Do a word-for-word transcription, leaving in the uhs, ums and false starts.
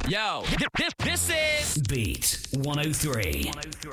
Yo, this, this is Beat one oh three.